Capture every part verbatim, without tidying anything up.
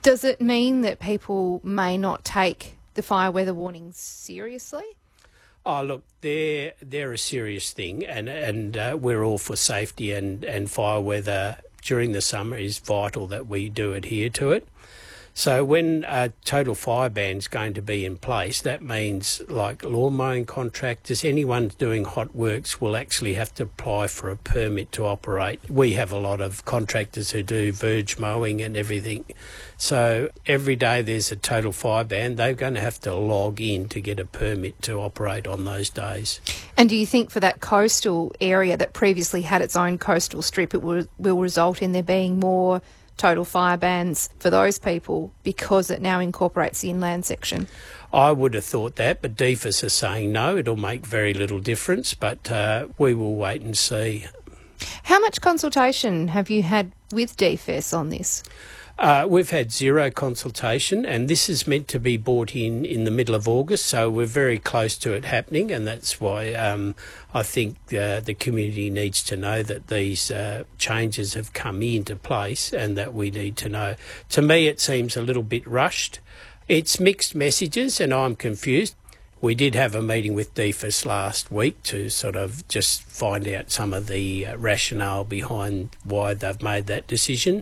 Does it mean that people may not take the fire weather warnings seriously? Oh, look, they're, they're a serious thing, and, and uh, we're all for safety, and, and fire weather during the summer is vital that we do adhere to it. So when a total fire ban is going to be in place, that means like lawn mowing contractors, anyone doing hot works will actually have to apply for a permit to operate. We have a lot of contractors who do verge mowing and everything. So every day there's a total fire ban, they're going to have to log in to get a permit to operate on those days. And do you think for that coastal area that previously had its own coastal strip, it will, will result in there being more total fire bans for those people because it now incorporates the inland section? I would have thought that, but D F E S are saying no, it'll make very little difference, but uh, we will wait and see. How much consultation have you had with D F E S on this? Uh, we've had zero consultation, and this is meant to be brought in in the middle of August, so we're very close to it happening, and that's why um, I think uh, the community needs to know that these uh, changes have come into place and that we need to know. To me, it seems a little bit rushed. It's mixed messages, and I'm confused. We did have a meeting with D F E S last week to sort of just find out some of the uh, rationale behind why they've made that decision,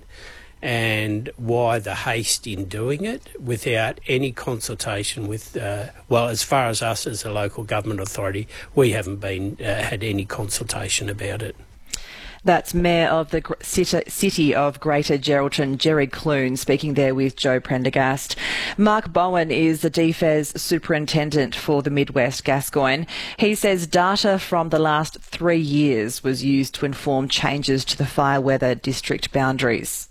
and why the haste in doing it without any consultation with, uh, well, as far as us as a local government authority, we haven't been uh, had any consultation about it. That's Mayor of the City of Greater Geraldton, Jerry Clune, speaking there with Joe Prendergast. Mark Bowen is the D F E S Superintendent for the Midwest Gascoyne. He says data from the last three years was used to inform changes to the fire weather district boundaries.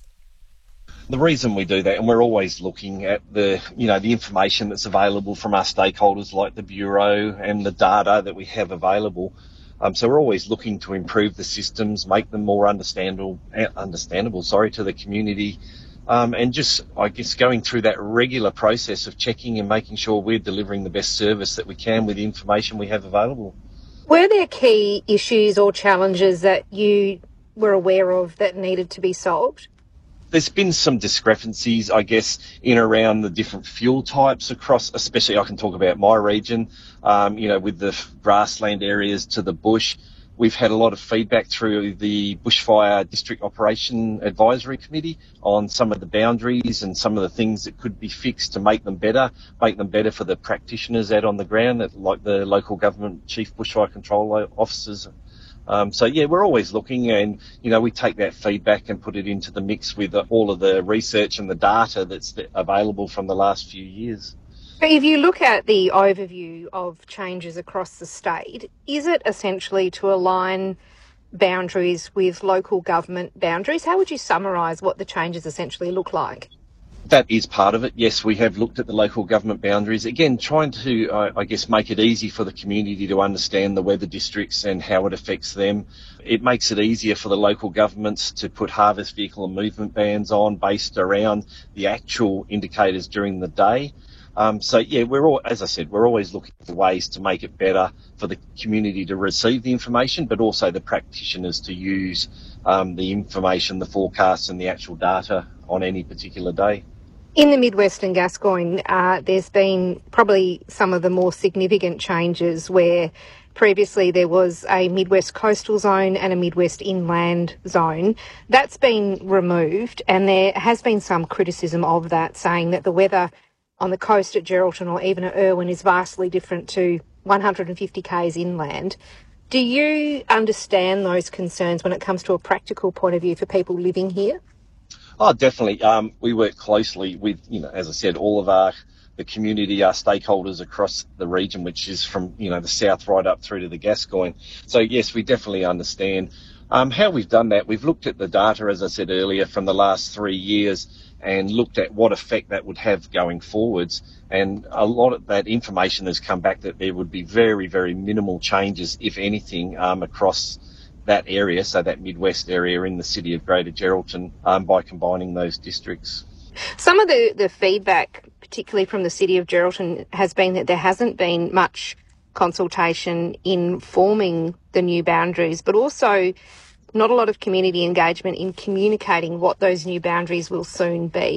The reason we do that, and we're always looking at the, you know, the information that's available from our stakeholders like the Bureau and the data that we have available. Um, so we're always looking to improve the systems, make them more understandable, understandable, sorry, to the community, um, and just, I guess, going through that regular process of checking and making sure we're delivering the best service that we can with the information we have available. Were there key issues or challenges that you were aware of that needed to be solved? There's been some discrepancies, I guess, in around the different fuel types across, especially I can talk about my region, um, you know, with the grassland areas to the bush. We've had a lot of feedback through the Bushfire District Operation Advisory Committee on some of the boundaries and some of the things that could be fixed to make them better, make them better for the practitioners out on the ground, like the local government chief bushfire control officers. Um, so, yeah, we're always looking, and, you know, we take that feedback and put it into the mix with uh, all of the research and the data that's available from the last few years. If you look at the overview of changes across the state, is it essentially to align boundaries with local government boundaries? How would you summarise what the changes essentially look like? That is part of it. Yes, we have looked at the local government boundaries. Again, trying to, uh, I guess, make it easy for the community to understand the weather districts and how it affects them. It makes it easier for the local governments to put harvest vehicle and movement bans on based around the actual indicators during the day. Um, so, yeah, we're all, as I said, we're always looking for ways to make it better for the community to receive the information, but also the practitioners to use um, the information, the forecasts and the actual data on any particular day. In the Midwest and Gascoyne, uh, there's been probably some of the more significant changes where previously there was a Midwest coastal zone and a Midwest inland zone. That's been removed, and there has been some criticism of that, saying that the weather on the coast at Geraldton or even at Irwin is vastly different to one hundred fifty kays inland. Do you understand those concerns when it comes to a practical point of view for people living here? Oh, definitely. Um, we work closely with, you know, as I said, all of our the community, our stakeholders across the region, which is from, you know, the south right up through to the Gascoyne. So, yes, we definitely understand. Um, how we've done that, we've looked at the data, as I said earlier, from the last three years and looked at what effect that would have going forwards. And a lot of that information has come back that there would be very, very minimal changes, if anything, um, across that area, so that Midwest area in the city of Greater Geraldton, um, by combining those districts. Some of the, the feedback, particularly from the city of Geraldton, has been that there hasn't been much consultation in forming the new boundaries, but also not a lot of community engagement in communicating what those new boundaries will soon be.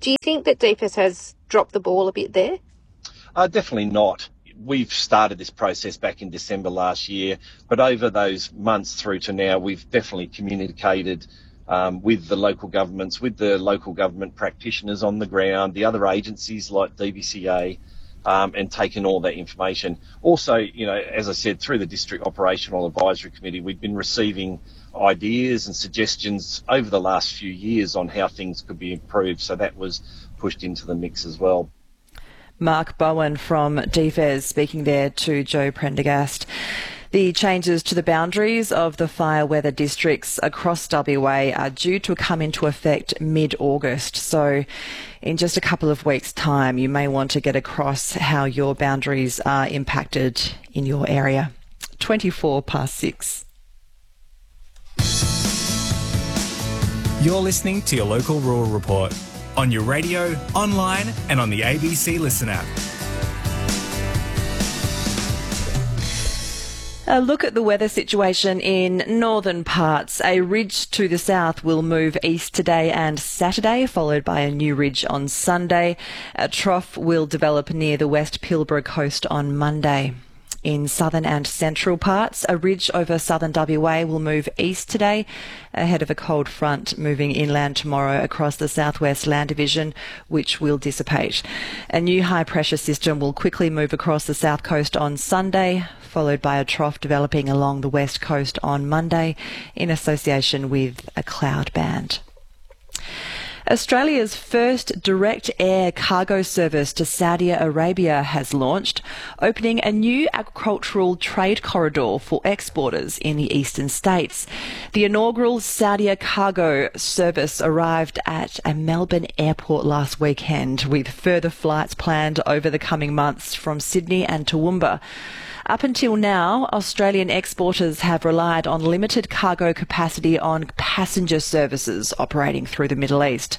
Do you think that D F E S has dropped the ball a bit there? Uh, definitely not. We've started this process back in December last year, but over those months through to now, we've definitely communicated um, with the local governments, with the local government practitioners on the ground, the other agencies like D B C A, um, and taken all that information. Also, you know, as I said, through the District Operational Advisory Committee, we've been receiving ideas and suggestions over the last few years on how things could be improved, so that was pushed into the mix as well. Mark Bowen from D F E S speaking there to Joe Prendergast. The changes to the boundaries of the fire weather districts across W A are due to come into effect mid-August. So in just a couple of weeks' time, you may want to get across how your boundaries are impacted in your area. twenty-four past six. You're listening to your local rural report on your radio, online and on the A B C Listen app. A look at the weather situation in northern parts. A ridge to the south will move east today and Saturday, followed by a new ridge on Sunday. A trough will develop near the West Pilbara coast on Monday. In southern and central parts, a ridge over southern W A will move east today, ahead of a cold front moving inland tomorrow across the southwest land division, which will dissipate. A new high-pressure system will quickly move across the south coast on Sunday, followed by a trough developing along the west coast on Monday in association with a cloud band. Australia's first direct air cargo service to Saudi Arabia has launched, opening a new agricultural trade corridor for exporters in the eastern states. The inaugural Saudi cargo service arrived at a Melbourne airport last weekend, with further flights planned over the coming months from Sydney and Toowoomba. Up until now, Australian exporters have relied on limited cargo capacity on passenger services operating through the Middle East.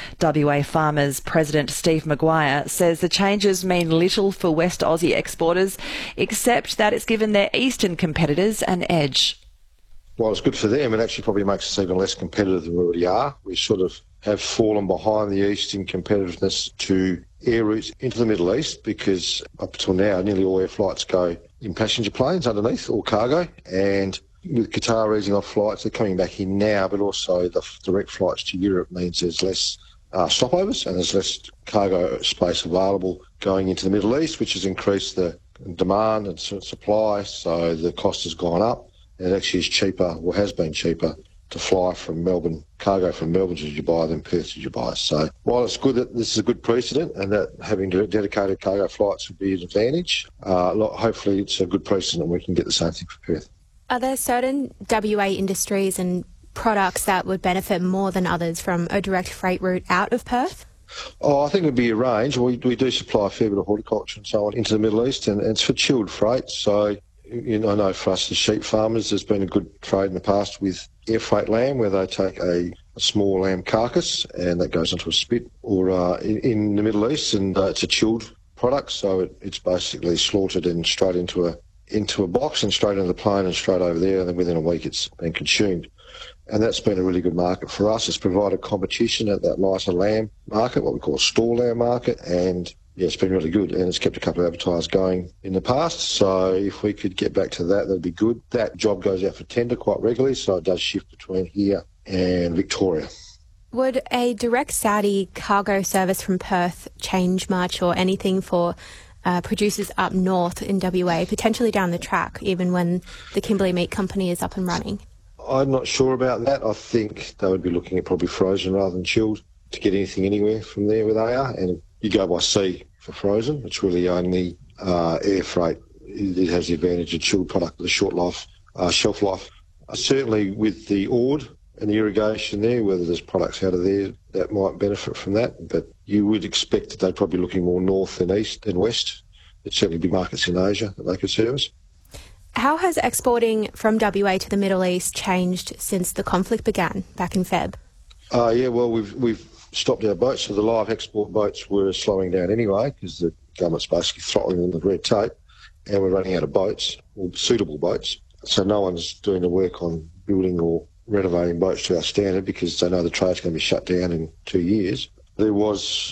W A Farmers President Steve Maguire says the changes mean little for West Aussie exporters, except that it's given their eastern competitors an edge. Well, it's good for them. It actually probably makes us even less competitive than we already are. We sort of have fallen behind the East in competitiveness to air routes into the Middle East, because up until now, nearly all air flights go in passenger planes underneath, or cargo. And with Qatar easing off flights, they're coming back in now, but also the direct flights to Europe means there's less uh, stopovers and there's less cargo space available going into the Middle East, which has increased the demand and supply, so the cost has gone up. And it actually is cheaper, or has been cheaper, to fly from Melbourne, cargo from Melbourne to Dubai than Perth to Dubai. So while it's good that this is a good precedent and that having dedicated cargo flights would be an advantage, uh, hopefully it's a good precedent and we can get the same thing for Perth. Are there certain W A industries and products that would benefit more than others from a direct freight route out of Perth? Oh, I think it would be a range. We, we do supply a fair bit of horticulture and so on into the Middle East, and, and it's for chilled freight. So, you know, I know for us as sheep farmers, there's been a good trade in the past with air freight lamb, where they take a, a small lamb carcass and that goes onto a spit, or uh, in, in the Middle East, and uh, it's a chilled product, so it, it's basically slaughtered and straight into a into a box and straight into the plane and straight over there, and then within a week it's been consumed. And that's been a really good market for us. It's provided competition at that lighter lamb market, what we call a store lamb market, and yeah, it's been really good, and it's kept a couple of advertisers going in the past. So if we could get back to that, that'd be good. That job goes out for tender quite regularly, so it does shift between here and Victoria. Would a direct Saudi cargo service from Perth change much or anything for uh, producers up north in W A, potentially down the track, even when the Kimberley Meat Company is up and running? I'm not sure about that. I think they would be looking at probably frozen rather than chilled to get anything anywhere from there where they are. And you go by sea for frozen. It's really only uh, air freight. It has the advantage of chilled product with a short life, uh, shelf life. Uh, certainly with the Ord and the irrigation there, whether there's products out of there that might benefit from that. But you would expect that they're probably looking more north than east than west. There's certainly big markets in Asia that they could service. How has exporting from W A to the Middle East changed since the conflict began back in February? Uh, yeah, well, we've we've stopped our boats. So the live export boats were slowing down anyway, because the government's basically throttling them with red tape, and we're running out of boats, or suitable boats. So no one's doing the work on building or renovating boats to our standard, because they know the trade's going to be shut down in two years. there was